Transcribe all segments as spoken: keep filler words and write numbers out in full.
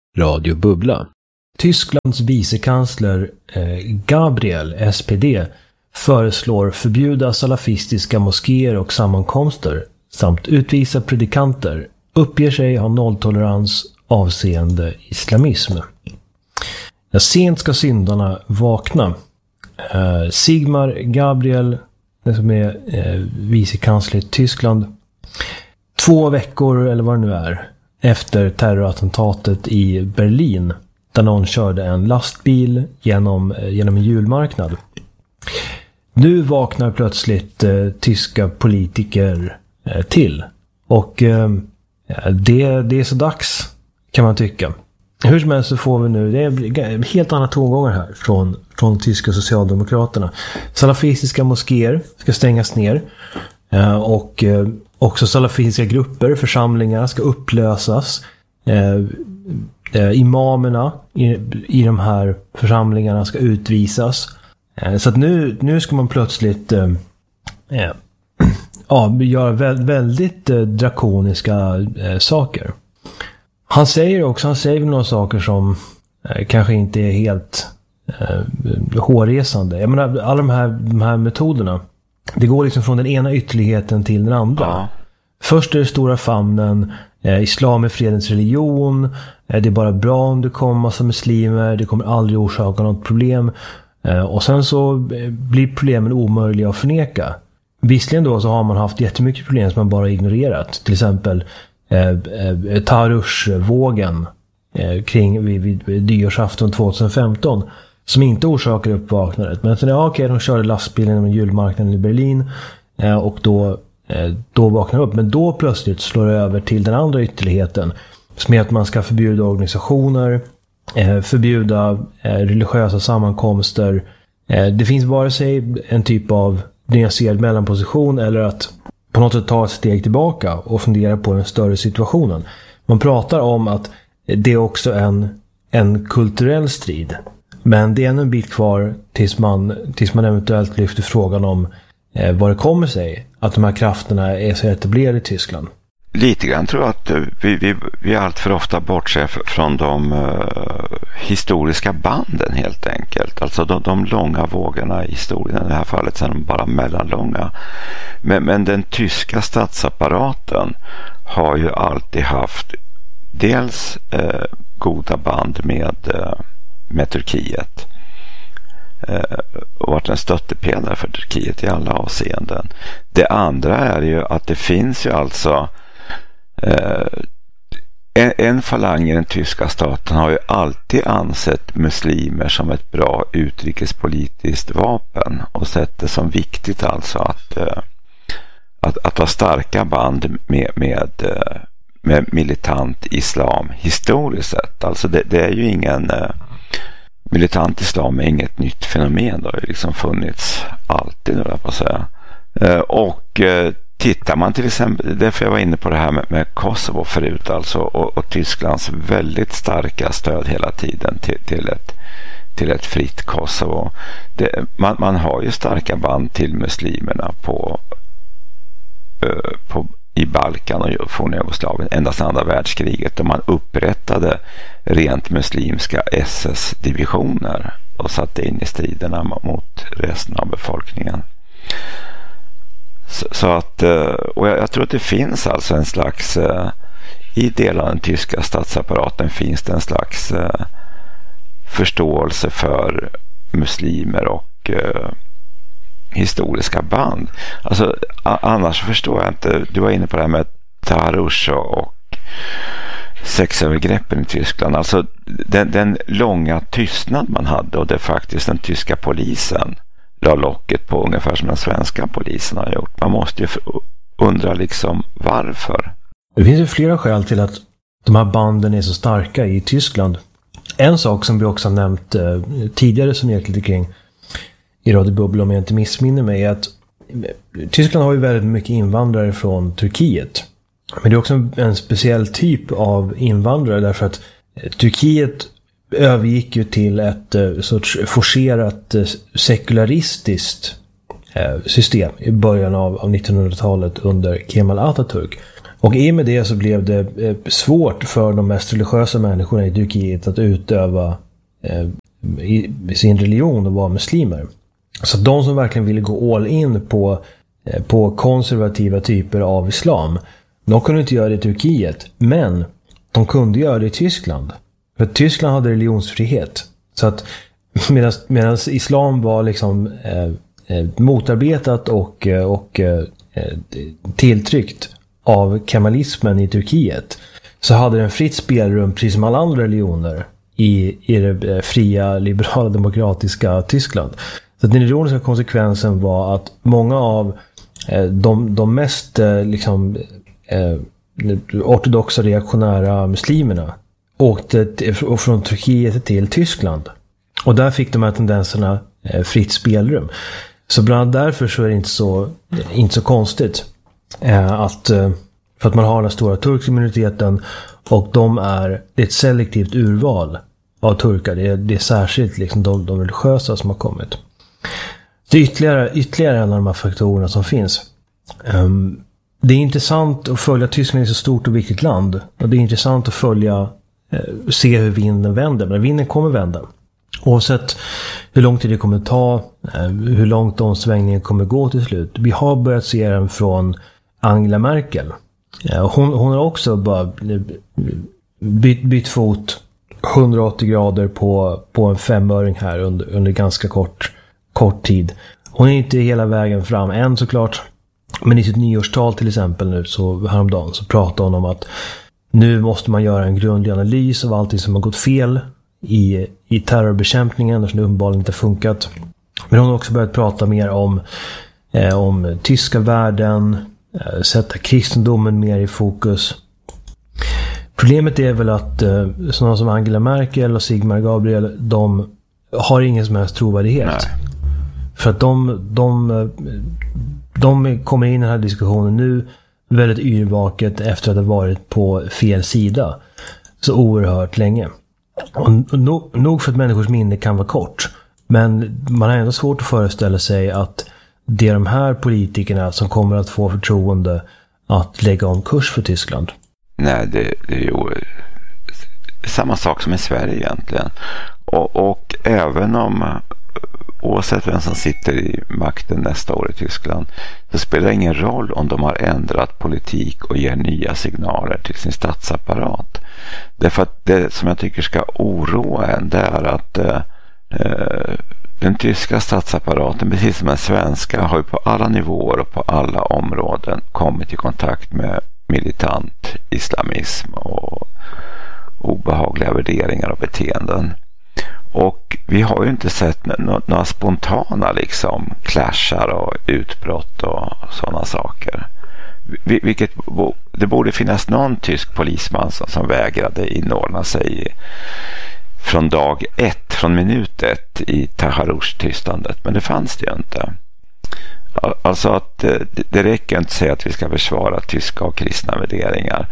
Radio Bubbla. Tysklands vicekansler eh, Gabriel, S P D, föreslår förbjuda salafistiska moskéer och sammankomster samt utvisa predikanter, uppger sig ha nolltolerans avseende islamism. Ja, sent ska syndarna vakna. Eh, Sigmar Gabriel, den som är eh, vicekansler i Tyskland, två veckor eller vad det nu är efter terrorattentatet i Berlin, där någon körde en lastbil genom, genom en julmarknad. Nu vaknar plötsligt eh, tyska politiker eh, till. Och eh, det, det är så dags, kan man tycka. Hur som helst så får vi nu, det är helt andra tongångar här från, från tyska socialdemokraterna. Salafistiska moskéer ska stängas ner. Eh, och eh, också salafistiska grupper, församlingar ska upplösas. Eh, eh, imamerna i, i de här församlingarna ska utvisas. Eh, så att nu, nu ska man plötsligt eh, eh, ja, göra vä- väldigt eh, drakoniska eh, saker. Han säger också, han säger några saker som eh, kanske inte är helt eh, hårresande. Jag menar, alla de här, de här metoderna, det går liksom från den ena ytterligheten till den andra. Ja. Först är det stora famnen, eh, islam är fredens religion, eh, det är bara bra om det kommer massa muslimer, det kommer aldrig orsaka något problem. Eh, och sen så blir problemen omöjliga att förneka. Visserligen då så har man haft jättemycket problem som man bara ignorerat. Till exempel eh, eh, Tarush-vågen eh, kring vid, vid, vid nyårsafton tjugohundrafemton. Som inte orsakar uppvaknandet. Men sen, ja, okej, de körde lastbilen genom julmarknaden i Berlin. Eh, och då, eh, då vaknar upp. Men då plötsligt slår det över till den andra ytterligheten. Som är att man ska förbjuda organisationer. Eh, förbjuda eh, religiösa sammankomster. Eh, det finns vare sig en typ av nyanserad mellanposition. Eller att på något sätt ta ett steg tillbaka. Och fundera på den större situationen. Man pratar om att det är också en, en kulturell strid. Men det är ännu en bit kvar tills man, tills man eventuellt lyfter frågan om eh, vad det kommer sig att de här krafterna är så etablerade i Tyskland. Lite grann tror jag att vi, vi, vi allt för ofta bortser från de uh, historiska banden helt enkelt. Alltså de, de långa vågorna i historien, i det här fallet så är de bara mellanlånga. Men, men den tyska statsapparaten har ju alltid haft dels uh, goda band med uh, med Turkiet eh, och varit en stöttepelare för Turkiet i alla avseenden. Det andra är ju att det finns ju alltså eh, en, en falang i den tyska staten har ju alltid ansett muslimer som ett bra utrikespolitiskt vapen och sett det som viktigt alltså att eh, att, att ha starka band med, med, med militant islam historiskt sett. Alltså det, det är ju ingen eh, militant islam är inget nytt fenomen. Det har ju liksom funnits alltid, nu på att säga. Eh, och eh, tittar man till exempel, därför jag var inne på det här med, med Kosovo förut alltså, och, och Tysklands väldigt starka stöd hela tiden till, till, ett, till ett fritt Kosovo. Det, man, man har ju starka band till muslimerna på, eh, på i Balkan och forna Jugoslavien ända sedan andra världskriget, då man upprättade rent muslimska S S-divisioner och satte in i striderna mot resten av befolkningen. Så, så att, och jag, jag tror att det finns alltså en slags, i delar av den tyska statsapparaten finns det en slags förståelse för muslimer och historiska band. Alltså annars förstår jag inte, du var inne på det här med Tarush och sexövergreppen i Tyskland. Alltså den, den långa tystnad man hade, och det faktiskt den tyska polisen la locket på ungefär som den svenska polisen har gjort. Man måste ju undra liksom varför. Det finns ju flera skäl till att de här banden är så starka i Tyskland. En sak som vi också har nämnt eh, tidigare som jag lite kring i Radio Bubbla, om jag inte missminner mig, är att Tyskland har ju väldigt mycket invandrare från Turkiet. Men det är också en, en speciell typ av invandrare, därför att Turkiet övergick ju till ett uh, sorts forcerat uh, sekularistiskt uh, system i början av, av nittonhundratalet under Kemal Atatürk. Och i och med det så blev det svårt för de mest religiösa människorna i Turkiet att utöva eh, i sin religion och vara muslimer. Så de som verkligen ville gå all in på, eh, på konservativa typer av islam, de kunde inte göra det i Turkiet, men de kunde göra det i Tyskland. För Tyskland hade religionsfrihet. Så att medan islam var liksom eh, eh, motarbetat och, och eh, tilltryckt av kemalismen i Turkiet, så hade den fritt spelrum precis som alla andra religioner i, i det fria, liberala, demokratiska Tyskland. Så den ironiska konsekvensen var att många av eh, de, de mest eh, liksom, eh, ortodoxa reaktionära muslimerna åkte t- från Turkiet till Tyskland. Och där fick de här tendenserna eh, fritt spelrum. Så bland annat därför så är det inte så, inte så konstigt eh, att, eh, för att man har den stora turkiska minoriteten och de är, det är ett selektivt urval av turkar. Det är, det är särskilt liksom de, de religiösa som har kommit. Det är ytterligare, ytterligare en av de här faktorerna som finns. Um, det är intressant att följa Tyskland i så stort och viktigt land. Och det är intressant att följa, eh, se hur vinden vänder. Men vinden kommer vända. Oavsett hur lång tid det kommer ta, hur långt omsvängningen kommer gå till slut. Vi har börjat se den från Angela Merkel. Hon, hon har också bara bytt, bytt fot hundraåttio grader på, på en femöring här under, under ganska kort, kort tid. Hon är inte hela vägen fram än såklart. Men i sitt nyårstal till exempel nu så häromdagen så pratar hon om att nu måste man göra en grundlig analys av allting som har gått fel i, i terrorbekämpningen, som det uppenbarligen inte funkat. Men hon har också börjat prata mer om, eh, om tyska värden, eh, sätta kristendomen mer i fokus. Problemet är väl att eh, sådana som Angela Merkel och Sigmar Gabriel, de har ingen som helst trovärdighet. Nej. För att de, de, de kommer in i den här diskussionen nu väldigt yrvaket efter att ha varit på fel sida så oerhört länge. Och nog, nog för att människors minne kan vara kort, men man har ändå svårt att föreställa sig att det är de här politikerna som kommer att få förtroende att lägga om kurs för Tyskland. Nej, det, det är ju samma sak som i Sverige egentligen. Och, och även om, oavsett vem som sitter i makten nästa år i Tyskland, så spelar det ingen roll om de har ändrat politik och ger nya signaler till sin statsapparat. Därför att det som jag tycker ska oroa en, det är att eh, den tyska statsapparaten, precis som den svenska, har ju på alla nivåer och på alla områden kommit i kontakt med militant islamism och obehagliga värderingar och beteenden. Och vi har ju inte sett n- några spontana liksom clashar och utbrott och sådana saker. Vil- vilket bo- det borde finnas någon tysk polisman som, som vägrade inordna sig i, från dag ett, från minut ett i Taharush-tystnadet, men det fanns det ju inte. Alltså att det, det räcker inte att säga att vi ska försvara tyska och kristna värderingar.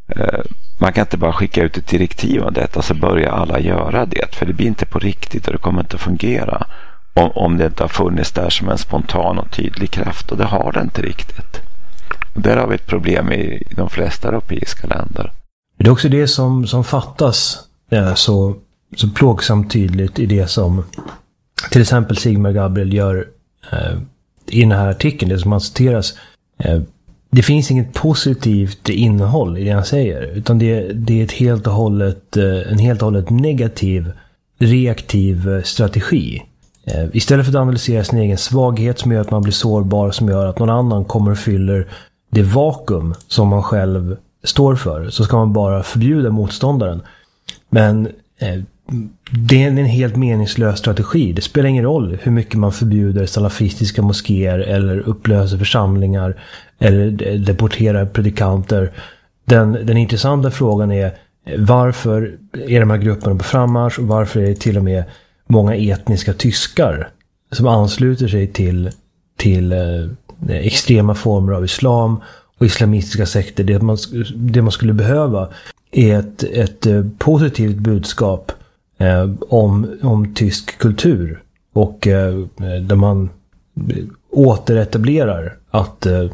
Man kan inte bara skicka ut ett direktiv om detta så börjar alla göra det, för det blir inte på riktigt och det kommer inte att fungera om, om det inte har funnits där som en spontan och tydlig kraft, och det har det inte riktigt. Och där har vi ett problem i de flesta europeiska länder. Det är också det som, som fattas eh, så, så plågsamt tydligt i det som till exempel Sigmar Gabriel gör eh, i den här artikeln, det som han citeras. Eh, det finns inget positivt innehåll i det han säger, utan det, det är ett helt och hållet, en helt och hållet negativ, reaktiv strategi. Istället för att analysera sin egen svaghet som gör att man blir sårbar, som gör att någon annan kommer och fyller det vakuum som man själv står för, så ska man bara förbjuda motståndaren. Men eh, det är en helt meningslös strategi. Det spelar ingen roll hur mycket man förbjuder salafistiska moskéer eller upplöser församlingar eller deporterar predikanter. Den, den intressanta frågan är varför är de här grupperna på frammarsch, och varför är det till och med många etniska tyskar som ansluter sig till, till eh, extrema former av islam och islamistiska sekter. Det man, det man skulle behöva är ett, ett positivt budskap eh, om, om tysk kultur, och eh, där man återetablerar att, eh,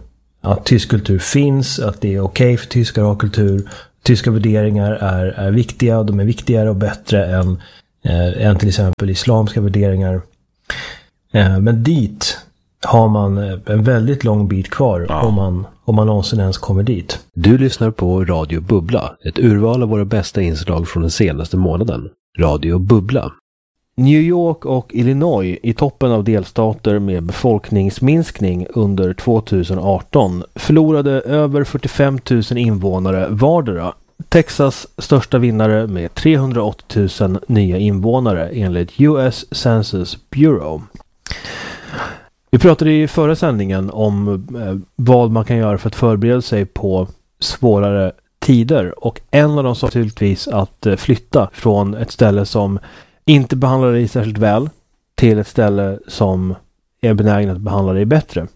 att tysk kultur finns, att det är okej okay för tyskar att ha kultur. Tyska värderingar är, är viktiga, och de är viktigare och bättre än, eh, än till exempel islamska värderingar. Eh, men dit har man en väldigt lång bit kvar, ja. om, man, om man någonsin ens kommer dit. Du lyssnar på Radio Bubbla, ett urval av våra bästa inslag från den senaste månaden. Radio Bubbla. New York och Illinois i toppen av delstater med befolkningsminskning under tjugoarton förlorade över fyrtiofem tusen invånare vardera. Texas största vinnare med trehundraåttio tusen nya invånare enligt U S Census Bureau. Vi pratade i förra sändningen om eh, vad man kan göra för att förbereda sig på svårare tider, och en av dem sa naturligtvis att eh, flytta från ett ställe som inte behandlar dig särskilt väl till ett ställe som är benägen att behandla dig bättre.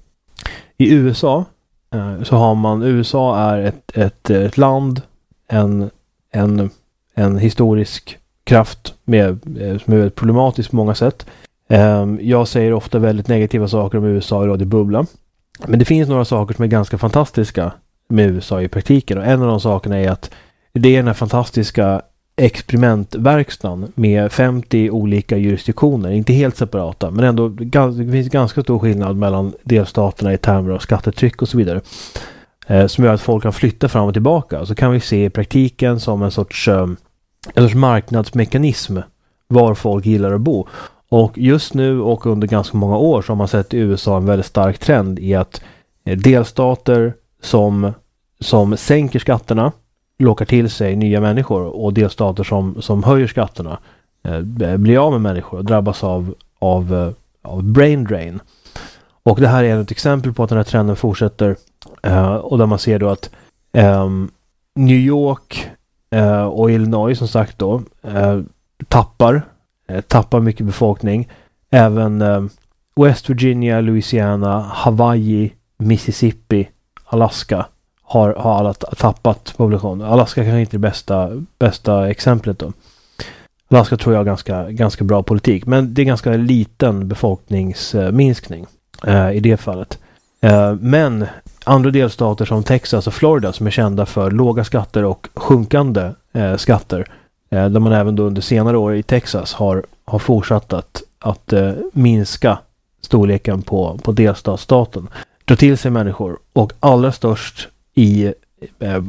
I U S A eh, så har man, U S A är ett, ett, ett land, en, en, en historisk kraft med, som är väldigt problematisk på många sätt. Eh, jag säger ofta väldigt negativa saker om U S A i Radio Bubbla. Men det finns några saker som är ganska fantastiska med U S A i praktiken, och en av de sakerna är att det är den här fantastiska experimentverkstan med femtio olika jurisdiktioner, inte helt separata, men ändå det finns ganska stor skillnad mellan delstaterna i termer av skattetryck och så vidare, eh, som gör att folk kan flytta fram och tillbaka. Så kan vi se i praktiken som en sorts, eh, en sorts marknadsmekanism var folk gillar att bo. Och just nu och under ganska många år så har man sett i U S A en väldigt stark trend i att eh, delstater som, som sänker skatterna lockar till sig nya människor, och delstater som, som höjer skatterna eh, blir av med människor och drabbas av, av, eh, av brain drain. Och det här är ett exempel på att den här trenden fortsätter, eh, och där man ser då att eh, New York eh, och Illinois som sagt då eh, tappar, eh, tappar mycket befolkning. Även eh, West Virginia, Louisiana, Hawaii, Mississippi, Alaska har, har alla tappat population. Alaska kanske inte är det bästa, bästa exemplet då. Alaska tror jag har ganska, ganska bra politik, men det är ganska liten befolkningsminskning eh, i det fallet. Eh, men andra delstater som Texas och Florida som är kända för låga skatter och sjunkande eh, skatter, eh, där man även då under senare år i Texas har, har fortsatt att, att eh, minska storleken på, på delstatsstaten, dra till sig människor, och allra störst i eh,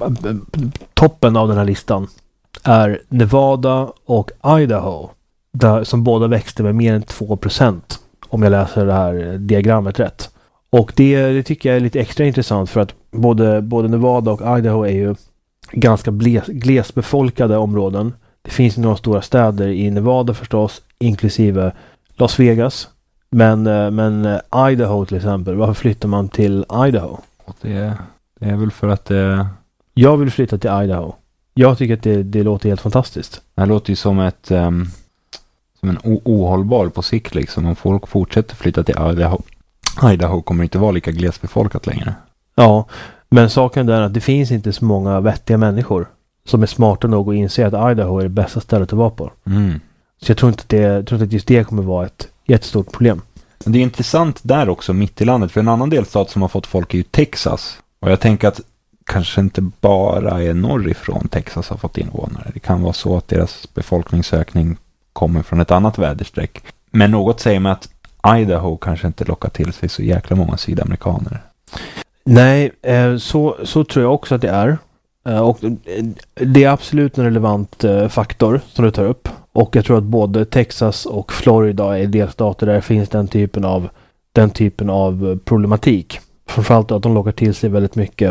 toppen av den här listan är Nevada och Idaho, där, som båda växte med mer än två procent, om jag läser det här diagrammet rätt. Och det, det tycker jag är lite extra intressant, för att både, både Nevada och Idaho är ju ganska bles, glesbefolkade områden. Det finns några stora städer i Nevada förstås, inklusive Las Vegas. Men, men Idaho till exempel, varför flyttar man till Idaho? Det, det är väl för att det... Jag vill flytta till Idaho. Jag tycker att det, det låter helt fantastiskt. Det låter ju som ett um, som en o- ohållbar på sikt liksom. Om folk fortsätter flytta till Idaho, Idaho kommer inte vara lika glesbefolkat längre. Ja, men saken är att det finns inte så många vettiga människor som är smarta nog att inse att Idaho är det bästa stället att vara på. Mm. Så jag tror inte, det, jag tror inte att just det kommer vara ett jättestort problem. Men det är intressant där också, mitt i landet. För en annan delstat som har fått folk är ju Texas. Och jag tänker att kanske inte bara är norrifrån Texas har fått invånare. Det kan vara så att deras befolkningsökning kommer från ett annat väderstreck. Men något säger mig att Idaho kanske inte lockar till sig så jäkla många sydamerikaner. Nej, så, så tror jag också att det är. Och det är absolut en relevant faktor som du tar upp. Och jag tror att både Texas och Florida är delstater där finns den typen av, den typen av problematik. Framförallt att de lockar till sig väldigt mycket,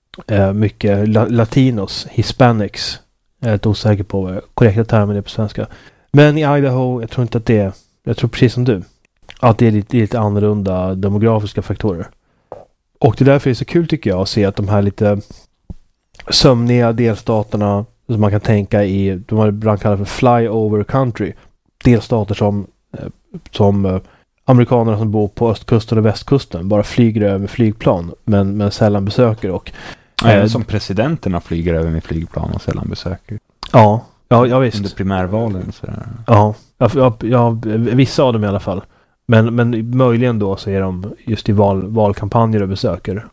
mycket latinos, hispanics. Jag är inte osäker på vad korrekta termen är på svenska. Men i Idaho, jag tror inte att det är, jag tror precis som du, att det är lite, lite annorlunda demografiska faktorer. Och det är därför är det så kul tycker jag att se att de här lite sömniga delstaterna som man kan tänka i, de har ibland kallat för flyover country, delstater som, som amerikanerna som bor på östkusten och västkusten bara flyger över med flygplan men, men sällan besöker. Och äh, som presidenterna flyger över med flygplan och sällan besöker. Ja, ja, ja visst. Under primärvalen. Sådär. Ja, ja, ja, vissa av dem i alla fall. Men, men möjligen då så är de just i val, valkampanjer och besöker.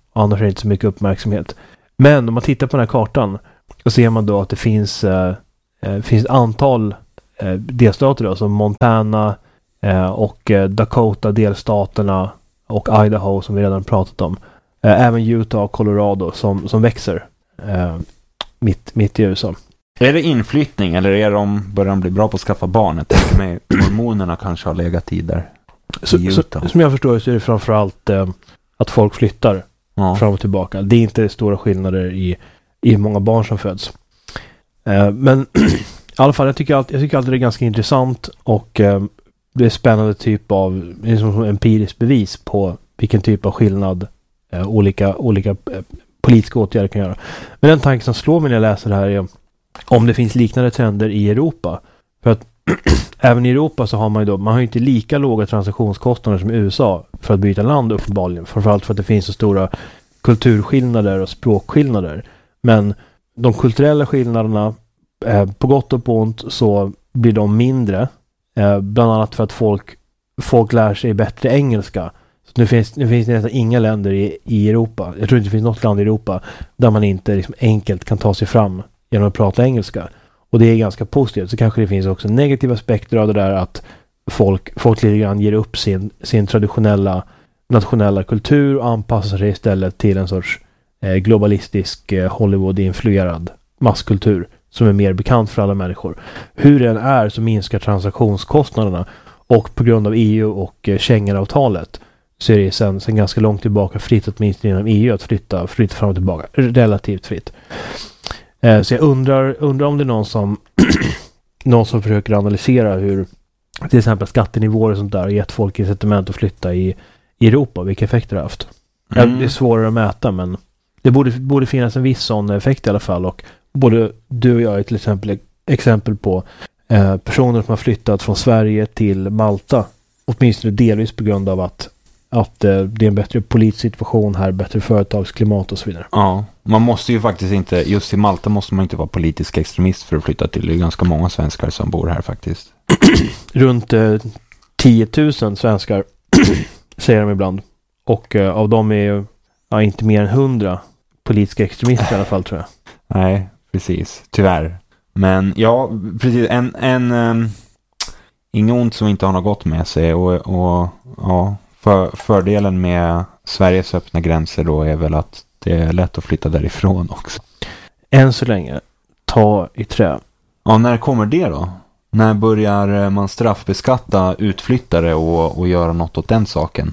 annars är det inte så mycket uppmärksamhet. Men om man tittar på den här kartan så ser man då att det finns, eh, finns ett antal eh, delstater då, som Montana eh, och eh, Dakota delstaterna och Idaho som vi redan pratat om. Eh, även Utah och Colorado som, som växer eh, mitt, mitt i U S A. Är det inflyttning eller är de, börjar de bli bra på att skaffa barn? Jag tänker mig, hormonerna kanske har legat tid där. Så, så, som jag förstår så är det framförallt eh, att folk flyttar ja. fram och tillbaka. Det är inte stora skillnader i, i hur många barn som föds. Eh, men i alla fall, jag tycker, alltid, jag tycker alltid det är ganska intressant och eh, det är spännande typ av liksom empiriskt bevis på vilken typ av skillnad eh, olika, olika eh, politiska åtgärder kan göra. Men den tanke som slår mig när jag läser det här är om det finns liknande trender i Europa. För att även i Europa så har man ju då, man har ju inte lika låga transaktionskostnader som i U S A för att byta land uppenbarligen. Framförallt för att det finns så stora kulturskillnader och språkskillnader. Men de kulturella skillnaderna, eh, på gott och på ont, så blir de mindre. Eh, bland annat för att folk, folk lär sig bättre engelska. Så nu finns, nu finns det nästan inga länder i, i Europa. Jag tror inte det finns något land i Europa där man inte liksom enkelt kan ta sig fram genom att prata engelska. Och det är ganska positivt. Så kanske det finns också negativa aspekter av det där att folk, folk lite grann ger upp sin, sin traditionella nationella kultur och anpassar sig istället till en sorts eh, globalistisk eh, Hollywood-influerad masskultur som är mer bekant för alla människor. Hur den är så minskar transaktionskostnaderna och på grund av E U och eh, Schengen-avtalet så är det sen, sen ganska långt tillbaka fritt åtminstone inom E U att flytta, flytta fram och tillbaka. Relativt fritt. Eh, så jag undrar, undrar om det är någon som någon som försöker analysera hur till exempel skattenivåer och sånt där gett folk incitament att flytta i, i Europa. Vilka effekter det har haft. Mm. Det är svårare att mäta men det borde, borde finnas en viss sån effekt i alla fall och både du och jag är till exempel exempel på eh, personer som har flyttat från Sverige till Malta åtminstone delvis på grund av att att eh, det är en bättre politisk situation här, bättre företagsklimat och så vidare. Ja, man måste ju faktiskt inte, just i Malta måste man inte vara politisk extremist för att flytta till. Det är ganska många svenskar som bor här faktiskt. Runt eh, tio tusen svenskar säger de ibland. Och eh, av dem är ju ja, inte mer än hundra politiska extremister i alla fall tror jag. Nej, precis. Tyvärr. Men ja, precis. En, en um, inget ont som inte har något gott med sig och, och ja, för, fördelen med Sveriges öppna gränser då är väl att det är lätt att flytta därifrån också. Än så länge, ta i trä. Ja, när kommer det då? När börjar man straffbeskatta utflyttare och, och göra något åt den saken?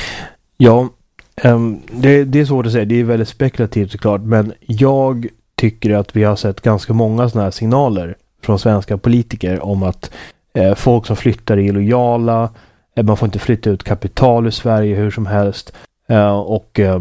Ja, um, det, det är svårt att säga. Det är väldigt spekulativt såklart. Men jag tycker att vi har sett ganska många sådana här signaler från svenska politiker om att eh, folk som flyttar är illojala. Eh, man får inte flytta ut kapital ur Sverige hur som helst. Eh, och eh,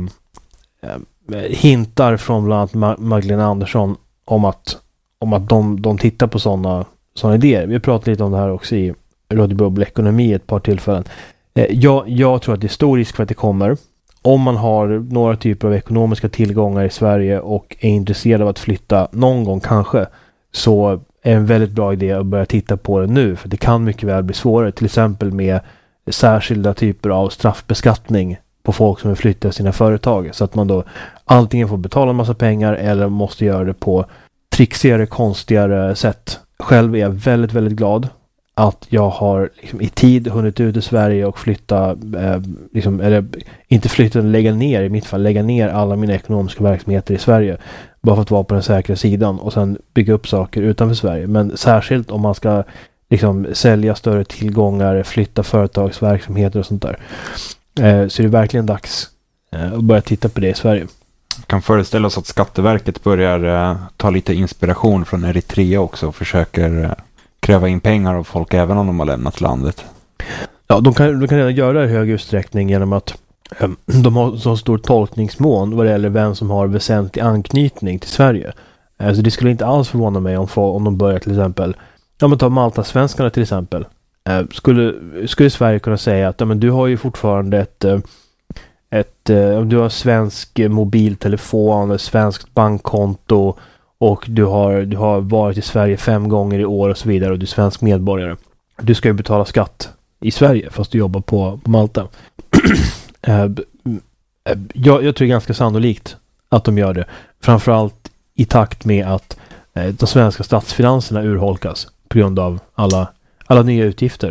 hintar från bland annat Ma- Magdalena Andersson om att, om att de, de tittar på sådana sådana idéer. Vi har pratat lite om det här också i Radio Bubbla Ekonomi ett par tillfällen. Eh, jag, jag tror att det är stor risk för att det kommer. Om man har några typer av ekonomiska tillgångar i Sverige och är intresserad av att flytta någon gång kanske, så är en väldigt bra idé att börja titta på det nu. För det kan mycket väl bli svårare. Till exempel med särskilda typer av straffbeskattning på folk som vill flytta sina företag. Så att man då antingen får betala en massa pengar eller måste göra det på trixigare, konstigare sätt. Själv är jag väldigt, väldigt glad att jag har liksom i tid hunnit ut i Sverige och flytta, eh, liksom, eller inte flytta, lägga ner, i mitt fall lägga ner alla mina ekonomiska verksamheter i Sverige. Bara för att vara på den säkra sidan och sen bygga upp saker utanför Sverige. Men särskilt om man ska liksom sälja större tillgångar, flytta företagsverksamheter och sånt där. Eh, så är det verkligen dags eh, att börja titta på det i Sverige. Jag kan föreställa oss att Skatteverket börjar eh, ta lite inspiration från Eritrea också och försöker eh, kräva in pengar av folk även om de har lämnat landet. Ja, de kan, de kan redan göra det i hög utsträckning genom att eh, de har så stor tolkningsmån vad det gäller vem som har väsentlig anknytning till Sverige. Eh, så det skulle inte alls förvåna mig om, om de börjar till exempel, ja men ta Malta-svenskarna till exempel. Eh, skulle, skulle Sverige kunna säga att ja, men du har ju fortfarande ett eh, ett, eh, du har svensk mobiltelefon, svenskt bankkonto och du har, du har varit i Sverige fem gånger i år och så vidare och du är svensk medborgare. Du ska ju betala skatt i Sverige fast du jobbar på, på Malta. Jag, jag tror det är ganska sannolikt att de gör det. Framförallt i takt med att de svenska statsfinanserna urholkas på grund av alla, alla nya utgifter.